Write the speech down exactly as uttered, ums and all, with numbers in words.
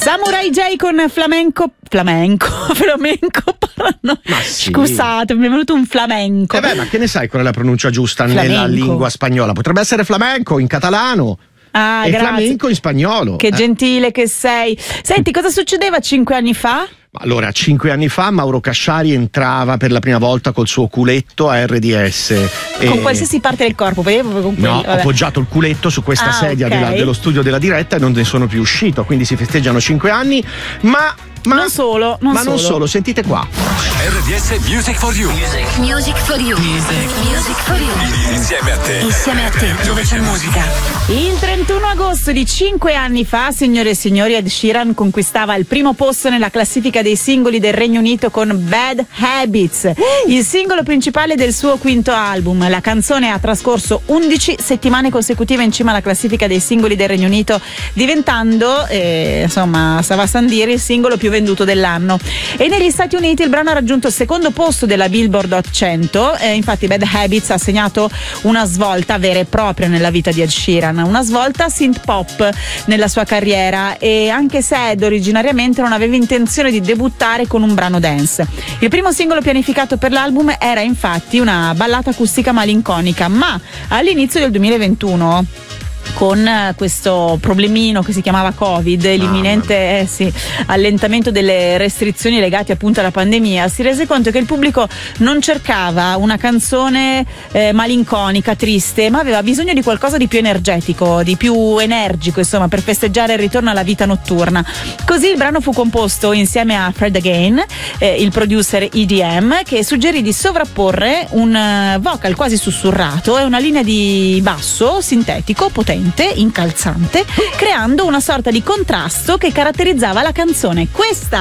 Samurai J con flamenco flamenco flamenco no, sì. Scusate, mi è venuto un flamenco. Eh beh, ma che ne sai qual è la pronuncia giusta Flamenco. Nella lingua spagnola? Potrebbe essere flamenco in catalano. Ah, e grazie. flamenco in spagnolo. Che eh. gentile che sei. Senti, cosa succedeva cinque anni fa? Allora, cinque anni fa Mauro Casciari entrava per la prima volta col suo culetto a R D S. Con e... qualsiasi parte del corpo, con No, quelli, ho vabbè. appoggiato il culetto su questa Ah, sedia ok. della- dello studio della diretta e non ne sono più uscito, quindi si festeggiano cinque anni, ma... ma Non solo, non ma non solo. solo, sentite qua. R D S Music for You. Music for you. Music for you. Insieme a te. Insieme a te, dove c'è musica. Il trentuno agosto di cinque anni fa, signore e signori, Ed Sheeran conquistava il primo posto nella classifica dei singoli del Regno Unito con Bad Habits, il singolo principale del suo quinto album. La canzone ha trascorso undici settimane consecutive in cima alla classifica dei singoli del Regno Unito, diventando, eh, insomma, stava a San dire, il singolo più venduto dell'anno. E negli Stati Uniti il brano ha raggiunto il secondo posto della Billboard Hot cento. Eh, infatti Bad Habits ha segnato una svolta vera e propria nella vita di Ed Sheeran, una svolta synth pop nella sua carriera, e anche se Ed originariamente non aveva intenzione di debuttare con un brano dance. Il primo singolo pianificato per l'album era infatti una ballata acustica malinconica, ma all'inizio del duemilaventuno, con questo problemino che si chiamava Covid, l'imminente eh sì, allentamento delle restrizioni legate appunto alla pandemia, si rese conto che il pubblico non cercava una canzone eh, malinconica, triste, ma aveva bisogno di qualcosa di più energetico, di più energico, insomma, per festeggiare il ritorno alla vita notturna. Così il brano fu composto insieme a Fred Again, eh, il producer E D M, che suggerì di sovrapporre un uh, vocal quasi sussurrato e una linea di basso sintetico potente, incalzante, creando una sorta di contrasto che caratterizzava la canzone. Questa